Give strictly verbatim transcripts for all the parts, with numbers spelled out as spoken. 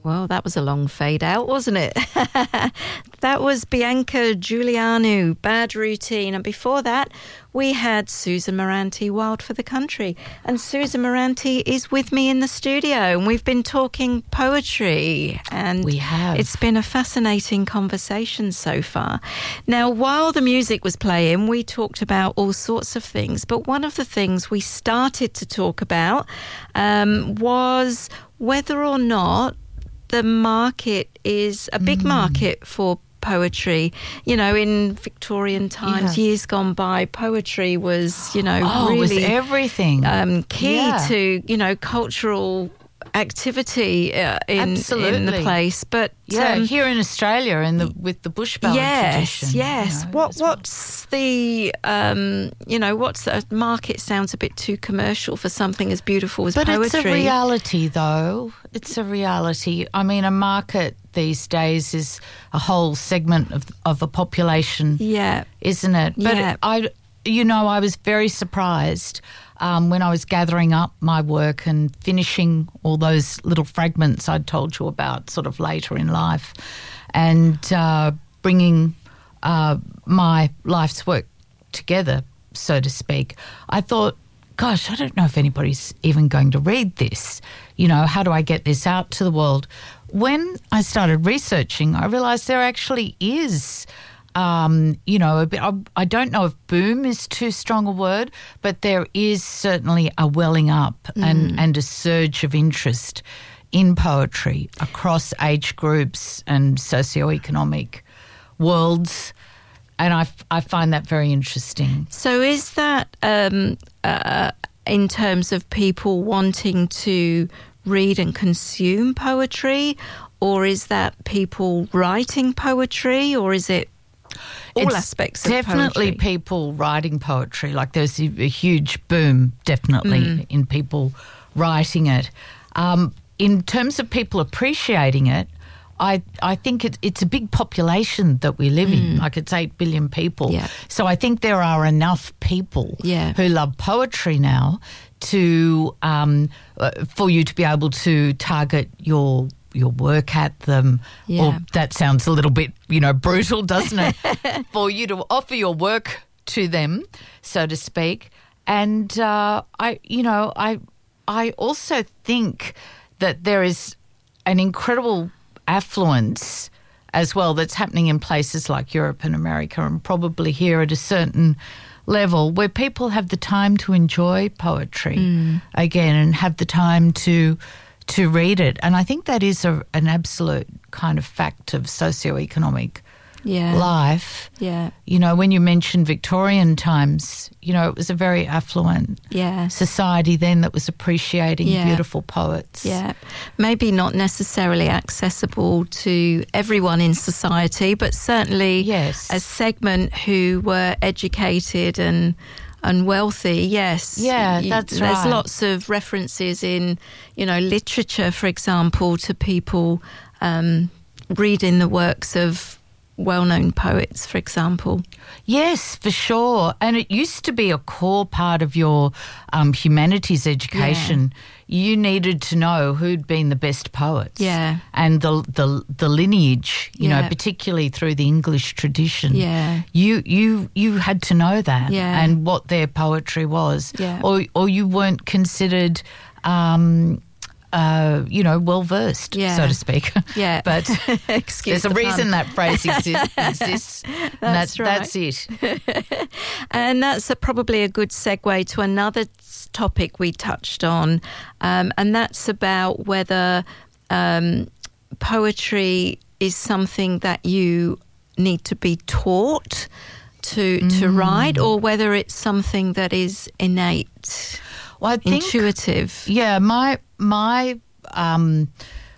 Well, that was a long fade out, wasn't it? That was Bianca Giuliano, Bad Routine. And before that, we had Susan Moranti, Wild for the Country. And Susan Moranti is with me in the studio. And we've been talking poetry. And we have. It's been a fascinating conversation so far. Now, while the music was playing, we talked about all sorts of things. But one of the things we started to talk about um, was whether or not the market is a big mm. market for poetry. You know, in Victorian times, yeah. years gone by, poetry was, you know, oh, really was everything um, key yeah. to, you know, cultural activity uh, in, in the place. But yeah, um, here in Australia, in the with the bush ballad yes, tradition. yes. You know, what what's well. the um, you know what's the market? Sounds a bit too commercial for something as beautiful as but poetry. But it's a reality, though. It's a reality. I mean, a market these days is a whole segment of of a population. Yeah, isn't it? But yeah. I, you know, I was very surprised. Um, when I was gathering up my work and finishing all those little fragments I'd told you about sort of later in life and uh, bringing uh, my life's work together, so to speak, I thought, gosh, I don't know if anybody's even going to read this. You know, how do I get this out to the world? When I started researching, I realised there actually is Um, you know, a bit, I, I don't know if boom is too strong a word, but there is certainly a welling up mm. and, and a surge of interest in poetry across age groups and socioeconomic worlds, and I, I find that very interesting. So is that um, uh, in terms of people wanting to read and consume poetry, or is that people writing poetry, or is it all it's aspects of definitely poetry? People writing poetry. Like there's a, a huge boom definitely mm. in people writing it. Um, in terms of people appreciating it, I I think it, it's a big population that we live mm. in. Like it's eight billion people. Yeah. So I think there are enough people yeah. who love poetry now to um, uh, for you to be able to target your your work at them. Yeah. Or that sounds a little bit, you know, brutal, doesn't it? For you to offer your work to them, so to speak. And uh, I, you know, I, I also think that there is an incredible affluence as well that's happening in places like Europe and America, and probably here at a certain level where people have the time to enjoy poetry mm. again and have the time to to read it. And I think that is a, an absolute kind of fact of socioeconomic yeah. life. Yeah. You know, when you mentioned Victorian times, you know, it was a very affluent yeah. society then that was appreciating yeah. beautiful poets. Yeah. Maybe not necessarily accessible to everyone in society, but certainly yes. a segment who were educated and and wealthy, yes. Yeah, you, that's there's right. There's lots of references in, you know, literature, for example, to people um, reading the works of well-known poets, for example. Yes, for sure. And it used to be a core part of your um, humanities education. Yeah. You needed to know who'd been the best poets. Yeah. And the the, the lineage, you yeah. know, particularly through the English tradition. Yeah. You you you had to know that yeah. and what their poetry was. Yeah. Or or you weren't considered um Uh, you know, well-versed, yeah. so to speak. Yeah. But Excuse there's a the reason pun. that phrase exists. exists that's and that's, right. That's it. And that's a, probably a good segue to another topic we touched on, um, and that's about whether um, poetry is something that you need to be taught to to mm. write, or whether it's something that is innate. Well, I think, intuitive. Yeah, my my um,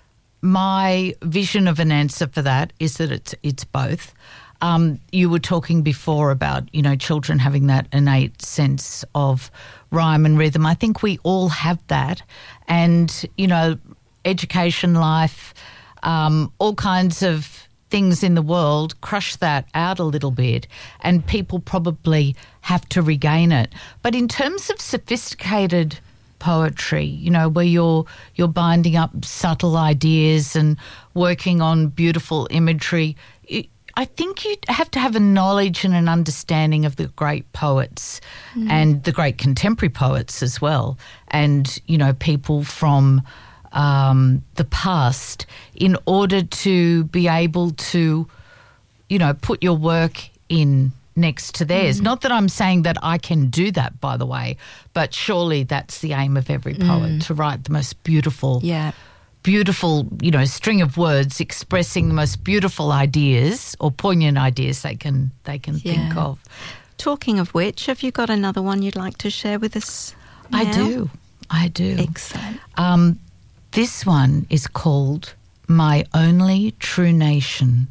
my vision of an answer for that is that it's it's both. Um, you were talking before about, you know, children having that innate sense of rhyme and rhythm. I think we all have that, and you know, education, life, um, all kinds of things in the world crush that out a little bit, and people probably have to regain it. But in terms of sophisticated poetry, you know, where you're you're binding up subtle ideas and working on beautiful imagery. I think you have to have a knowledge and an understanding of the great poets mm. and the great contemporary poets as well, and, you know, people from um, the past in order to be able to, you know, put your work in next to theirs. Mm. Not that I'm saying that I can do that, by the way, but surely that's the aim of every poet, mm. to write the most beautiful, yeah. beautiful, you know, string of words expressing the most beautiful ideas or poignant ideas they can they can yeah. think of. Talking of which, have you got another one you'd like to share with us now? I do. I do. Excellent. Um, this one is called My Only True Nation.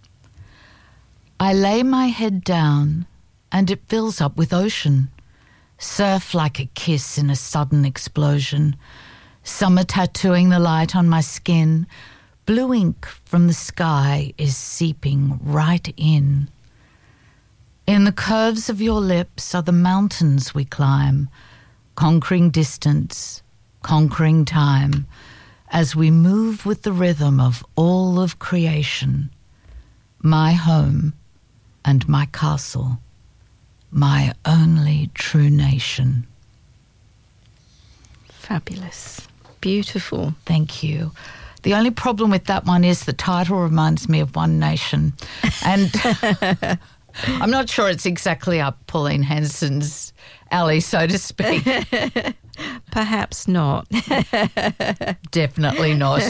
I lay my head down and it fills up with ocean, surf like a kiss in a sudden explosion, summer tattooing the light on my skin, blue ink from the sky is seeping right in. In the curves of your lips are the mountains we climb, conquering distance, conquering time, as we move with the rhythm of all of creation. My home and my castle, my only true nation. Fabulous. Beautiful. Thank you. The only problem with that one is the title reminds me of One Nation. And I'm not sure it's exactly up Pauline Hanson's alley, so to speak. Perhaps not. Definitely not.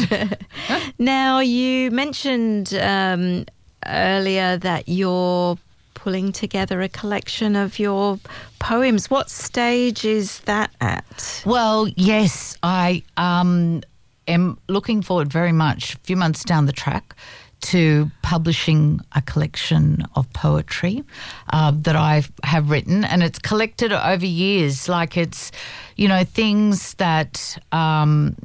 Now, you mentioned um, earlier that you're pulling together a collection of your poems. What stage is that at? Well, yes, I um, am looking forward very much, a few months down the track, to publishing a collection of poetry uh, that I have written, and it's collected over years. Like it's, you know, things that um,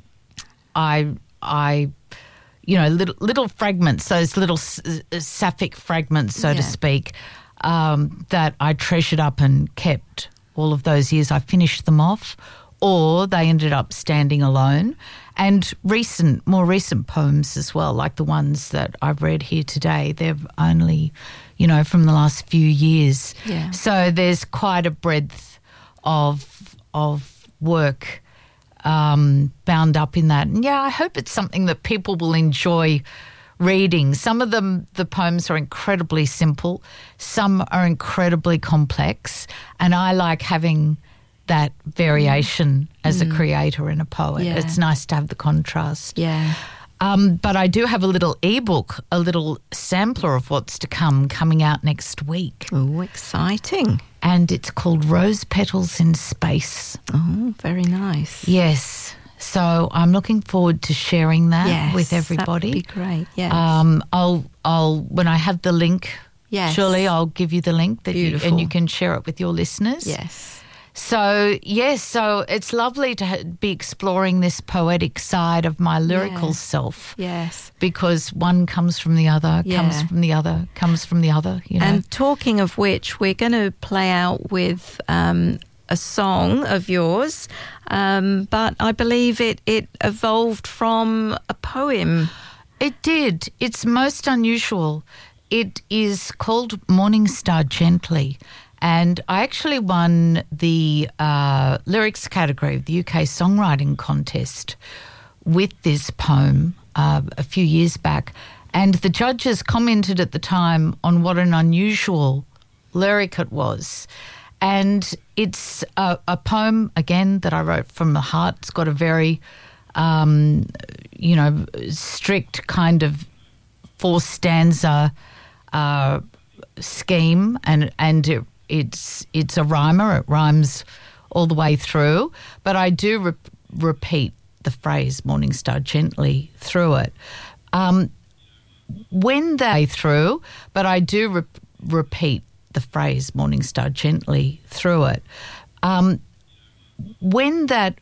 I I. you know, little, little fragments, those little sapphic fragments, so yeah. to speak, um, that I treasured up and kept all of those years. I finished them off, or they ended up standing alone. And recent, more recent poems as well, like the ones that I've read here today, they're only, you know, from the last few years. Yeah. So there's quite a breadth of of work Um, bound up in that. And yeah, I hope it's something that people will enjoy reading. Some of them, the poems are incredibly simple. Some are incredibly complex. And I like having that variation mm. as mm. a creator and a poet. Yeah. It's nice to have the contrast. Yeah. Um, but I do have a little ebook, a little sampler of what's to come, coming out next week. Oh, exciting. And it's called Rose Petals in Space. Oh, very nice. Yes. So I'm looking forward to sharing that yes, with everybody. That'd be great, yes. Um, I'll, I'll, when I have the link, yes. surely I'll give you the link that you, Beautiful. and you can share it with your listeners. Yes. So, yes, so it's lovely to ha- be exploring this poetic side of my lyrical yeah. self. Yes. Because one comes from the other, yeah. comes from the other, comes from the other, you know. And talking of which, we're going to play out with um, a song of yours, um, but I believe it, it evolved from a poem. It did. It's most unusual. It is called Morning Star Gently. And I actually won the uh, lyrics category of the U K Songwriting Contest with this poem uh, a few years back. And the judges commented at the time on what an unusual lyric it was. And it's a, a poem, again, that I wrote from the heart. It's got a very, um, you know, strict kind of four-stanza uh, scheme, and, and it, It's it's a rhymer. It rhymes all the way through. But I do re- repeat the phrase "Morning Star" gently through it. Um, when they through, but I do re- repeat the phrase "Morning Star" gently through it. Um, when that